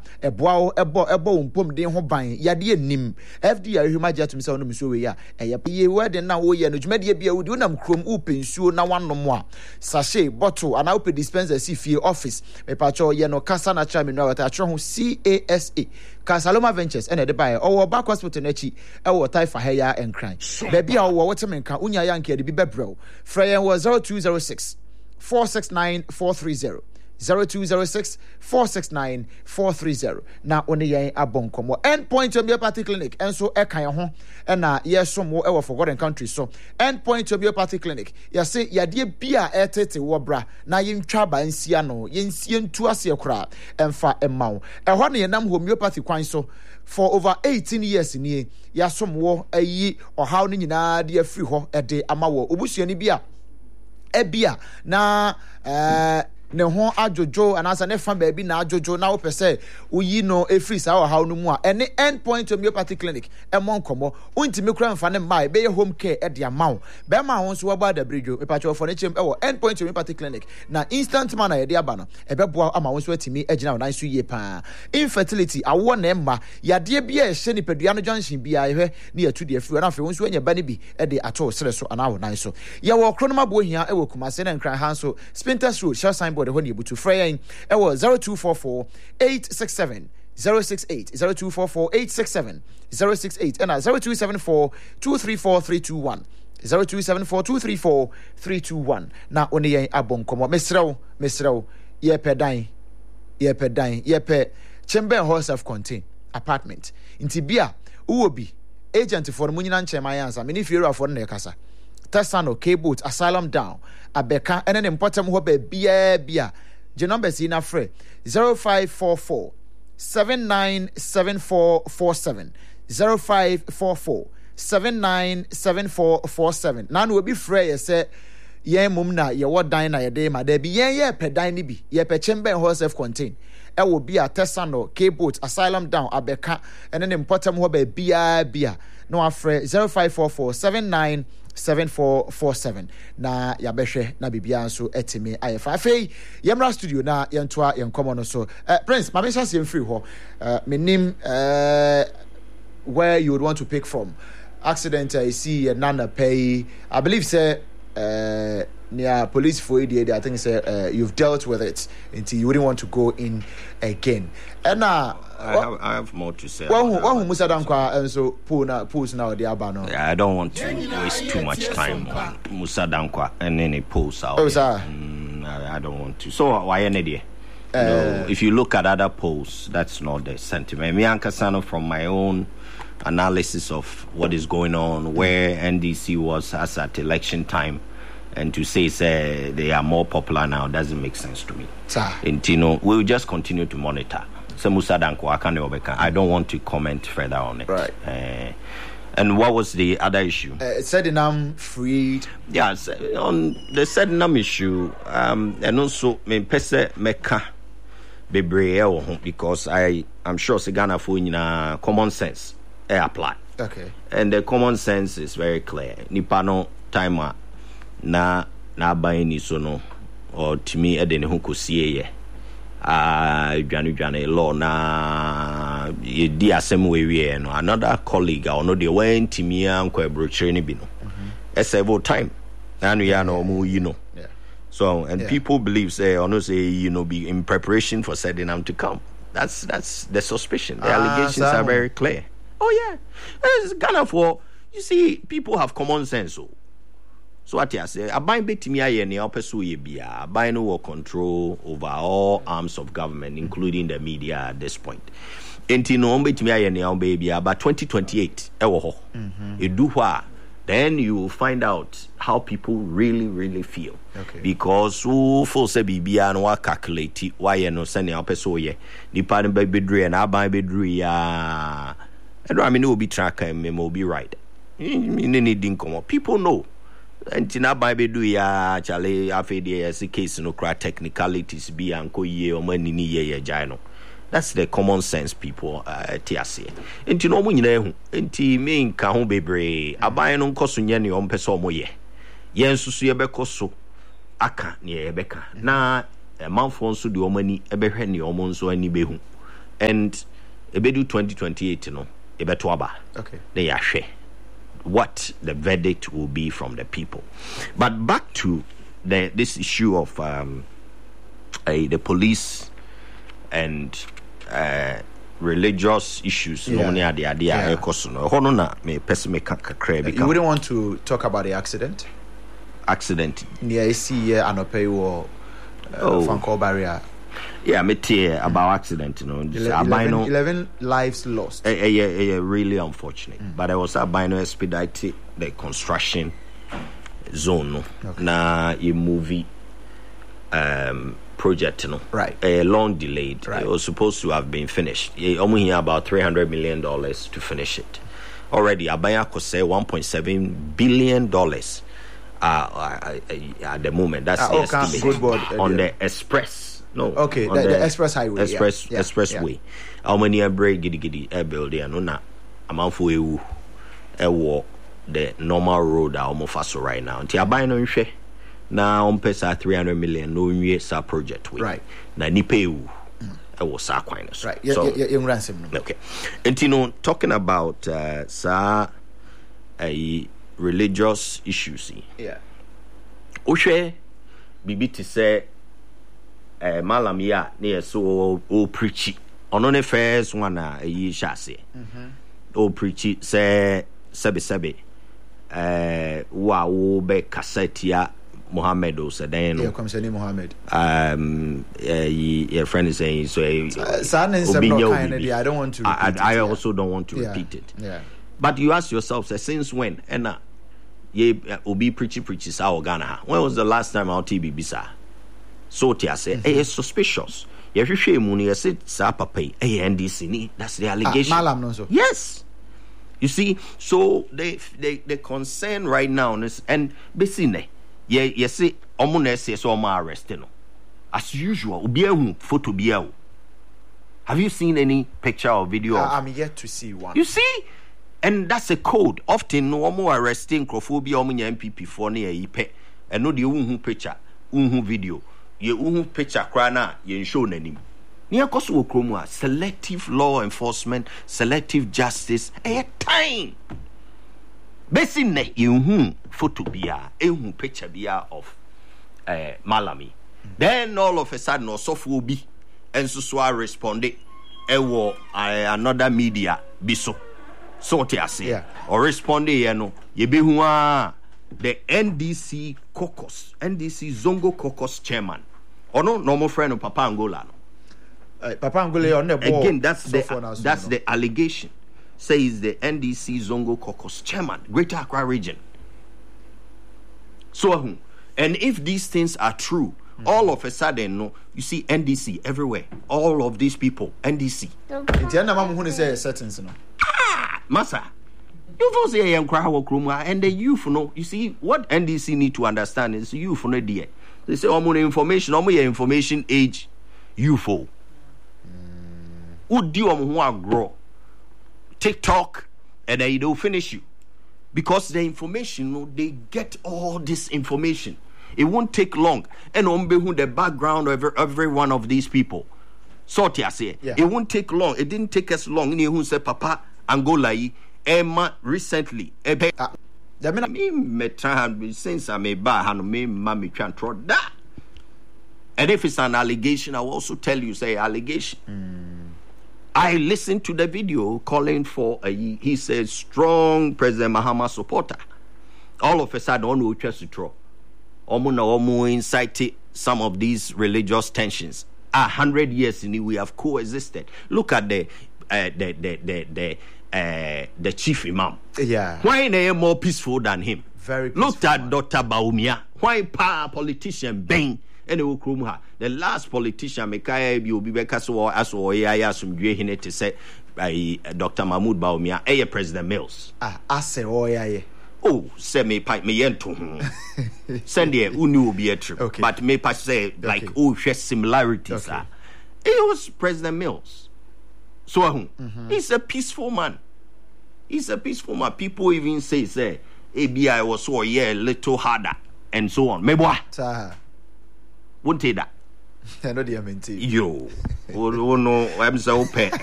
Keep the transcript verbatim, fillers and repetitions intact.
eboa ebo ebo mpom den ho ban yade nim F D A huma gya tum se ono mso we ya eye ye wede na wo ye no dwumade bia wo di onam krom u pensuo na wanom a sachet bottle ana open dispenser si fie office me pacho ye no kasa na cha me no wata atro ho C A S A Casaloma Ventures ene de bae owo back hospital na chi e wo taifa heya enkran baby a wo wote menka unya yanke de bi bebrel frayen was zero two zero six four six nine four three zero zero two zero six four six nine four three zero na one yen abonkomo endpoint homeopathy clinic enso e kan ho e na yesom wo e wo forgotten country so endpoint homeopathy clinic ya se yade bia etete wo bra na yentwa ba nsia no yensie ntu ase kra emfa emawo e ho na yenam homeopathy kwan so for over eighteen years ni yasom wo ayi ohaw ni nyina de afri ho e de amawo obusuani bia e bia na eh ne ho ajojo anasa ne fa baabi na ajojo na wo pese uyi no efri sa wo haw no mu a ene endpoint homeopathy clinic e mon komo untimi kura mfa ne mai be home care e de amawo be ma ho so wo ba da bridge me pacho for ne chem e wo endpoint homeopathy clinic na instant man e de aba no e be boa ama wo so atimi agina wo nan so yie pa infertility awo na emma yade bia e hye ni padua no junction bia e hwe ne yatu de afri na fe wo so anya ba ne bi e de ato sere so ana wo nan so ye wo kronoma bo hia e wo kumase na nkran han so Spinters Road shall sign the honey to Freya it was zero two four four eight six seven zero six eight zero two four four eight six seven zero six eight and zero two seven four two three four three two one zero two seven four two three four three two one na only yen abon komo mesrew mesrew ye pedan ye pedan ye pe chamber hall self contained apartment inti bia uwobi agent for munyina nchema yansa mini fiero for na kasa Tesano, K-Boat, Asylum Down, Abeka, and an important hobe bia bia. The numbers in a free zero five four four seven nine seven four four seven zero five four four seven nine seven four four seven. Now will be free, say, ye mumna, ye what dine a day, ma there be ye ye pe dine be, ye pe chamber and self contain. It will be a Tesano, K-Boat, Asylum Down, Abeka, and an important hobe bia bia. No afraid zero five four four seven nine seven four four seven na yabehwe na bibia nso etime ayefa afei yemra studio na yentoa yenkomo no so uh, Prince ma mention sem free ho uh, menim uh, where you would want to pick from accident I see a nana pay I believe say uh, near police for idiot I think say uh, you've dealt with it until you wouldn't want to go in again and uh, I have, I have more to say. Well, who Musa Dankwa and so pull now pulls now the abano. Yeah, I don't want to waste too much time on Musa Dankwa and any posts out. Oh, sir. Mm, I, I don't want to. So why any day? Uh, no, if you look at other posts, that's not the sentiment. Me and Kasano, from my own analysis of what is going on, where N D C was as at election time, and to say say they are more popular now doesn't make sense to me. Sir. And you know, we'll just continue to monitor. I don't want to comment further on it. Right. Uh, and what was the other issue? Uh, Sedinam freed. Yes, on the Sedinam issue, um, and also me pese meka bebre because I I'm sure Ghana for in common sense I apply. Okay. And the common sense is very clear. Nipano timer na na buy ni sono or to me edeni hunko siye. Ah, Johnny Johnny law na ye di asem we no another colleague or no they went to me and kwa brochure ni bi no several time and we are no mu you know yeah so and yeah. People believe say or no say you know be in preparation for setting them to come. That's that's the suspicion. The ah, allegations so. are very clear. Oh yeah, it's Ghana for you see people have common sense. So So what you say? Aban betimi aye ne opeso ye bia. Aban no will control over all arms of government, including the media at this point. Enti no betimi aye ne obe bia. But twenty twenty-eight, e wo ho. Edu hwa. Then you will find out how people really, really feel. Okay. Because who for say bibia no wa calculate why you no send opeso ye. Nipa no be bedru na aban bedru ya. I mean, it will be tracker and me will be right. People know. And tina Bible do ya chale afedi as a case no cra technicalities be anko ye o mani ni ye ye jai no. That's the common sense people uh tiase. Enti no mo nyina hu. Enti me nka ho bebre. Aban no nkoso nye ne o mpese o mo ye. Ye nsusu ye bekoso aka ne ye beka. Na manfo nso de o mani ebehwe ne o mo nso ani behu. and ebedu twenty twenty-eight no ebeto aba. Okay. They are share what the verdict will be from the people. But back to the this issue of um, uh, the police and uh, religious issues. Yeah. No, yeah. Yeah. Yeah. You wouldn't want to talk about the accident? Accident. Yeah, I see uh, an pay war Oh. phone call barrier. Yeah, me tell about accident. You know, Ele- eleven, eleven lives lost. Eh, eh, eh, eh, really unfortunate. Mm. But I was albino expedited the construction zone. No? Okay. Na a movie um, project. No? Right. A long delayed. Right. It was supposed to have been finished. It only here about three hundred million dollars to finish it. Already, Abaya could say one point seven billion dollars uh, uh, uh, at the moment. That's uh, the okay. estimate. Good board, uh, on yeah. the express. No. Okay, the, the, the express highway. Express yeah. expressway. Yeah. How many break giddy giddy air building no na amanfo ewu ewo the normal road that almost fast right now. Nti aban no nhwe na on pesa three hundred million no nwie sa project we. Right. Na nipa ewu ewo sa kwan no. Right. Yeah, so, yeah, yeah, ransom. No. Okay. Nti no talking about uh, sa a religious issues. Yeah. Ohwe bibi ti say Uh, malam ya ne so o preachy ono ne first one na yi shase mhm o preachy say sebe sebe eh wa wo be kasetia Muhammad o se den no yeah come say Muhammad um uh, your friend is saying so uh, son and some no kind of I don't want to I, I, I it, also yeah. don't want to yeah. repeat it yeah but you ask yourself say, since when and uh, ye obi preachy preachy sa Ghana when was the last time our T B bisa so tia say mm-hmm. eh suspicious ye hwehwe mu no ye say sa papa eh N D C ni that's the allegation ah, malam no so yes you see so they they the concern right now is and besine ye ye say omo na say so omo arrest no as usual obi ahu photo bia o have you seen any picture or video uh, of, I'm yet to see one you see and that's a code often no omo arresting crofobia omo nya M P P for na ye pe and no the unhu picture unhu video ye uhu picture kra na ye show nanim ni akoso wo kromu a selective law enforcement selective justice eh time besi ne ye uhu photo bia ehu picture bia of eh Malami mm-hmm. Then all of a sudden osofo obi enso so a respond e wo uh, another media biso so what you say yeah. or respond ye no ye behu a the N D C caucus N D C Zongo caucus chairman or no normal friend of Papa Angola no? uh, Papa Angola on the board again that's so the that's the allegation says the N D C Zongo caucus chairman Greater Accra region so and if these things are true mm-hmm. all of a sudden no you see N D C everywhere all of these people N D C Indiana mama who say settings no ah massa you don't say and the youth no you see what N D C need to understand is youth no dear they say omo information omo your information age youth o udi omo ho agro TikTok and they don't finish you because the information no they get all this information it won't take long and ombe who the background of every, every one of these people so I say yeah. It won't take long it didn't take us long ni who say Papa Angola yi Emma recently ebe ah the me metra since I may buy han me ma me twan tro da and if it's an allegation I will also tell you say allegation mm. I listened to the video calling for a he says strong President Mahama supporter all of a sudden on we trust to throw omo na omo incite some of these religious tensions a hundred years in we have coexisted look at the uh, the the the, the Uh, the chief imam. Yeah. Why they more peaceful than him? Very peaceful. Look at Doctor Baumia. Why pa politician bang? Any the last politician Mekaya Bi Bekaso as or ya some hine to say by Doctor Mahmoud Baumia, a President Mills. Ah, I say oh yeah. Oh, say me pipe me yento. Send here who knew be a trip. Okay. But me pa say like okay. oh share similarities. Okay. Ah. It was President Mills. So mm-hmm. He's a peaceful man. He's a peaceful man. People even say, say, A B I was so yeah, a little harder, and so on. Maybe what? Won't take that. I know the M N T. Yo, oh no, I'm so pet.